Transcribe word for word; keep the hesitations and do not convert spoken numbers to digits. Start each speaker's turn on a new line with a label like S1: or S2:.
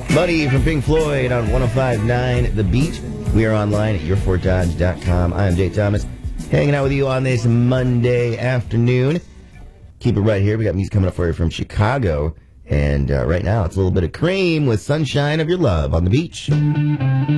S1: Buddy from Pink Floyd on one oh five point nine The Beat. We are online at your ford dodge dot com. I am Jay Thomas, hanging out with you on this Monday afternoon. Keep it right here. We got music coming up for you from Chicago. And uh, right now, it's a little bit of Cream with Sunshine of Your Love on the beach.